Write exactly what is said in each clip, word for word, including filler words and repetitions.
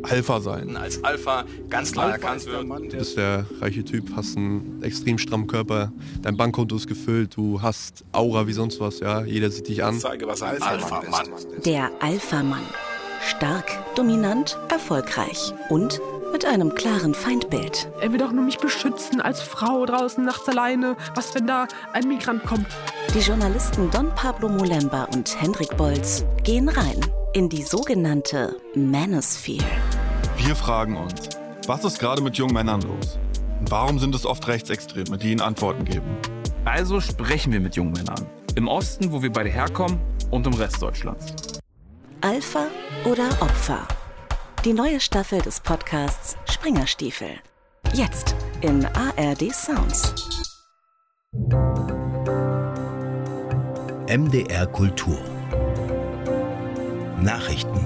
Alpha sein. Als Alpha ganz klar Alpha erkannt ist der wird. Mann, du bist der reiche Typ, hast einen extrem strammen Körper, dein Bankkonto ist gefüllt, du hast Aura wie sonst was, ja, jeder sieht dich an. Ich zeige, was ein Alpha-Mann ist. Der Alpha-Mann. Stark, dominant, erfolgreich und mit einem klaren Feindbild. Er will doch nur mich beschützen als Frau draußen nachts alleine. Was, wenn da ein Migrant kommt? Die Journalisten Don Pablo Molemba und Hendrik Bolz gehen rein in die sogenannte Manosphere. Wir fragen uns, was ist gerade mit jungen Männern los? Und warum sind es oft Rechtsextreme, die ihnen Antworten geben? Also sprechen wir mit jungen Männern. Im Osten, wo wir beide herkommen, und im Rest Deutschlands. Alpha oder Opfer? Die neue Staffel des Podcasts Springerstiefel. Jetzt in A R D Sounds. M D R Kultur. Nachrichten.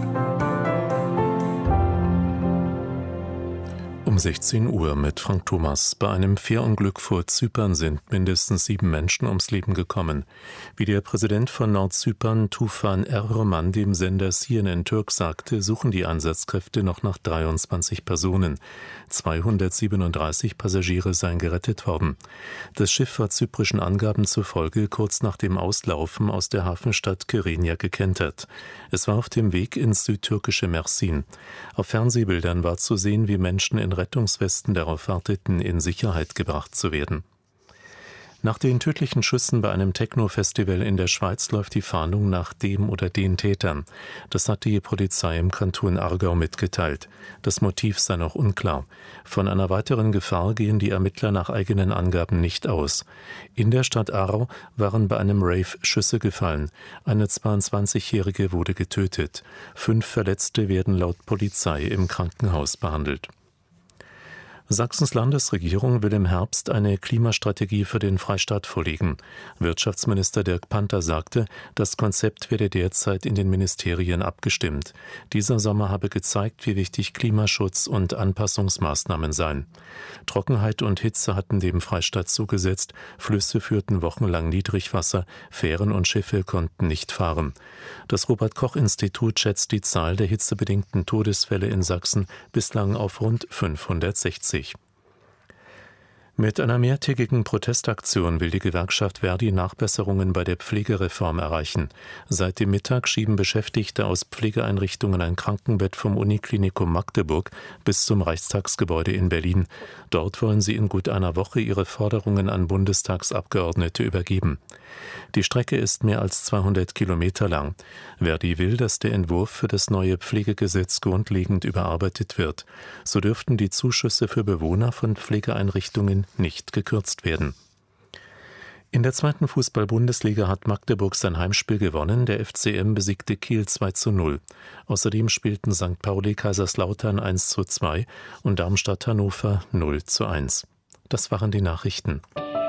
Um sechzehn Uhr mit Frank Thomas. Bei einem Fährunglück vor Zypern sind mindestens sieben Menschen ums Leben gekommen. Wie der Präsident von Nordzypern, Tufan Erroman, dem Sender C N N Türk sagte, suchen die Einsatzkräfte noch nach dreiundzwanzig Personen. zweihundertsiebenunddreißig Passagiere seien gerettet worden. Das Schiff war zyprischen Angaben zufolge kurz nach dem Auslaufen aus der Hafenstadt Kyrenia gekentert. Es war auf dem Weg ins südtürkische Mersin. Auf Fernsehbildern war zu sehen, wie Menschen in Rettungswesten darauf warteten, in Sicherheit gebracht zu werden. Nach den tödlichen Schüssen bei einem Techno-Festival in der Schweiz läuft die Fahndung nach dem oder den Tätern. Das hat die Polizei im Kanton Aargau mitgeteilt. Das Motiv sei noch unklar. Von einer weiteren Gefahr gehen die Ermittler nach eigenen Angaben nicht aus. In der Stadt Aarau waren bei einem Rave Schüsse gefallen. Eine zweiundzwanzigjährige wurde getötet. Fünf Verletzte werden laut Polizei im Krankenhaus behandelt. Sachsens Landesregierung will im Herbst eine Klimastrategie für den Freistaat vorlegen. Wirtschaftsminister Dirk Panther sagte, das Konzept werde derzeit in den Ministerien abgestimmt. Dieser Sommer habe gezeigt, wie wichtig Klimaschutz und Anpassungsmaßnahmen seien. Trockenheit und Hitze hatten dem Freistaat zugesetzt, Flüsse führten wochenlang Niedrigwasser, Fähren und Schiffe konnten nicht fahren. Das Robert-Koch-Institut schätzt die Zahl der hitzebedingten Todesfälle in Sachsen bislang auf rund fünfhundertsechzig. Mit einer mehrtägigen Protestaktion will die Gewerkschaft Verdi Nachbesserungen bei der Pflegereform erreichen. Seit dem Mittag schieben Beschäftigte aus Pflegeeinrichtungen ein Krankenbett vom Uniklinikum Magdeburg bis zum Reichstagsgebäude in Berlin. Dort wollen sie in gut einer Woche ihre Forderungen an Bundestagsabgeordnete übergeben. Die Strecke ist mehr als zweihundert Kilometer lang. Verdi will, dass der Entwurf für das neue Pflegegesetz grundlegend überarbeitet wird. So dürften die Zuschüsse für Bewohner von Pflegeeinrichtungen nicht gekürzt werden. In der zweiten Fußball-Bundesliga hat Magdeburg sein Heimspiel gewonnen. Der F C M besiegte Kiel zwei zu null. Außerdem spielten Sankt Pauli Kaiserslautern eins zu zwei und Darmstadt Hannover null zu eins. Das waren die Nachrichten.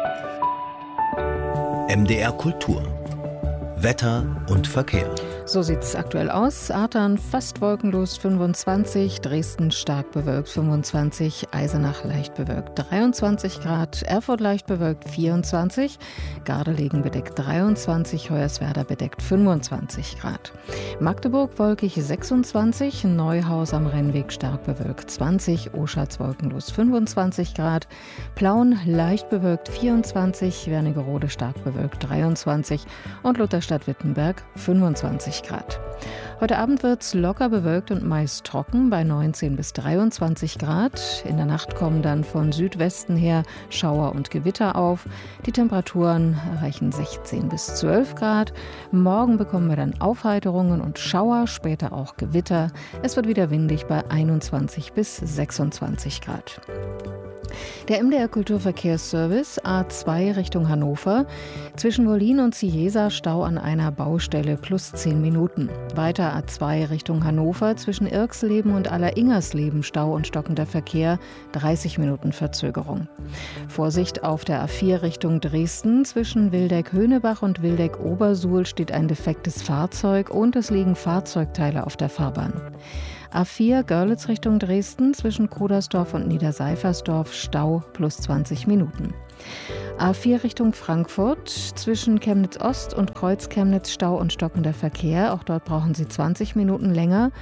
M D R Kultur. Wetter und Verkehr. So sieht es aktuell aus. Artern fast wolkenlos fünfundzwanzig, Dresden stark bewölkt fünfundzwanzig, Eisenach leicht bewölkt dreiundzwanzig Grad, Erfurt leicht bewölkt vierundzwanzig, Gardelegen bedeckt dreiundzwanzig, Hoyerswerda bedeckt fünfundzwanzig Grad. Magdeburg wolkig sechsundzwanzig, Neuhaus am Rennweg stark bewölkt zwanzig, Oschatz wolkenlos fünfundzwanzig Grad, Plauen leicht bewölkt vierundzwanzig, Wernigerode stark bewölkt dreiundzwanzig und Lutherstadt-Wittenberg fünfundzwanzig Grad. Heute Abend wird es locker bewölkt und meist trocken bei neunzehn bis dreiundzwanzig Grad. In der Nacht kommen dann von Südwesten her Schauer und Gewitter auf. Die Temperaturen erreichen sechzehn bis zwölf Grad. Morgen bekommen wir dann Aufheiterungen und Schauer, später auch Gewitter. Es wird wieder windig bei einundzwanzig bis sechsundzwanzig Grad. Der M D R Kulturverkehrsservice A zwei Richtung Hannover. Zwischen Wollin und Ciesa Stau an einer Baustelle plus zehn Minuten. Weiter A zwei Richtung Hannover zwischen Irxleben und Alleringersleben Stau und stockender Verkehr, dreißig Minuten Verzögerung. Vorsicht auf der A vier Richtung Dresden. Zwischen Wildeck-Höhnebach und Wildeck-Obersuhl steht ein defektes Fahrzeug und es liegen Fahrzeugteile auf der Fahrbahn. A vier Görlitz Richtung Dresden zwischen Kudersdorf und Niederseifersdorf Stau plus zwanzig Minuten. A vier Richtung Frankfurt zwischen Chemnitz Ost und Kreuz Chemnitz Stau und stockender Verkehr. Auch dort brauchen Sie zwanzig Minuten länger.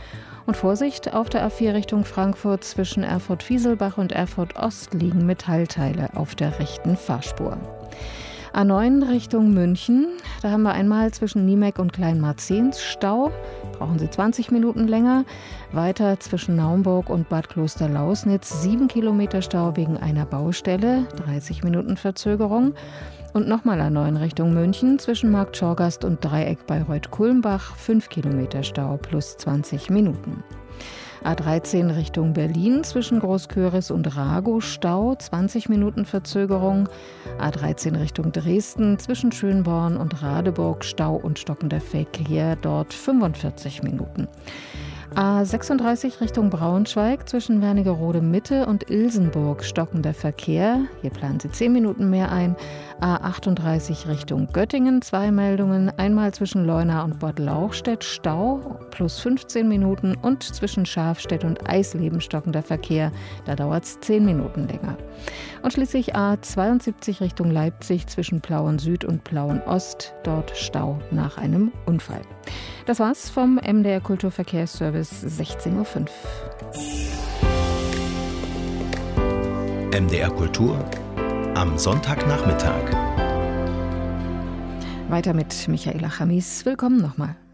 Und Vorsicht, auf der A vier Richtung Frankfurt zwischen Erfurt-Fieselbach und Erfurt-Ost liegen Metallteile auf der rechten Fahrspur. A neun Richtung München, da haben wir einmal zwischen Niemeck und Kleinmarzens Stau, brauchen Sie zwanzig Minuten länger. Weiter zwischen Naumburg und Bad Klosterlausnitz sieben Kilometer Stau wegen einer Baustelle, dreißig Minuten Verzögerung. Und nochmal A neun Richtung München zwischen Markt Schorgast und Dreieck bei Reuth-Kulmbach fünf Kilometer Stau plus zwanzig Minuten. A dreizehn Richtung Berlin zwischen Großköris und Ragow Stau, zwanzig Minuten Verzögerung. A dreizehn Richtung Dresden zwischen Schönborn und Radeburg Stau und stockender Verkehr, dort fünfundvierzig Minuten. A sechsunddreißig Richtung Braunschweig zwischen Wernigerode Mitte und Ilsenburg stockender Verkehr. Hier planen Sie zehn Minuten mehr ein. A achtunddreißig Richtung Göttingen zwei Meldungen. Einmal zwischen Leuna und Bad Lauchstädt Stau plus fünfzehn Minuten und zwischen Schafstedt und Eisleben stockender Verkehr. Da dauert es zehn Minuten länger. Und schließlich A zweiundsiebzig Richtung Leipzig zwischen Plauen Süd und Plauen Ost. Dort Stau nach einem Unfall. Das war's vom M D R Kulturverkehrsservice sechzehn Uhr fünf. M D R Kultur am Sonntagnachmittag. Weiter mit Michaela Chamis. Willkommen nochmal.